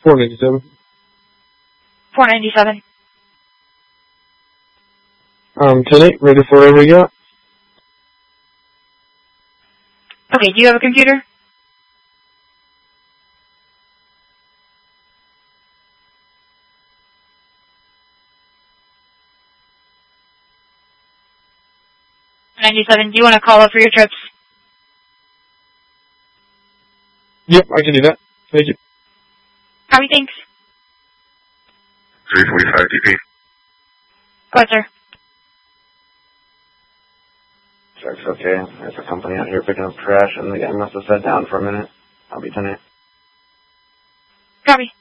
497. 497. 10-8, ready for whatever you got. Okay, do you have a computer? Do you want to call up for your trips? Yep, I can do that. Thank you. Copy, thanks. 345 DP. Go ahead, sir. Check's okay. There's a company out here picking up trash, and the guy must have sat down for a minute. I'll be 10-8. Copy.